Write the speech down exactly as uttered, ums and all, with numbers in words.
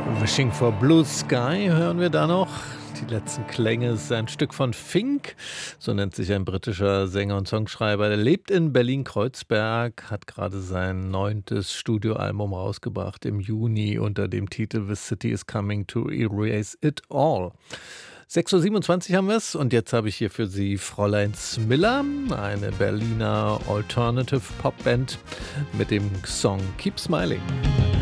Wishing for Blue Sky hören wir da noch. Die letzten Klänge ist ein Stück von Fink, so nennt sich ein britischer Sänger und Songschreiber. Der lebt in Berlin-Kreuzberg, hat gerade sein neuntes Studioalbum rausgebracht im Juni unter dem Titel The City is Coming to Erase It All. sechs Uhr siebenundzwanzig haben wir es und jetzt habe ich hier für Sie Fräulein Smilla, eine Berliner Alternative Pop Band mit dem Song Keep Smiling.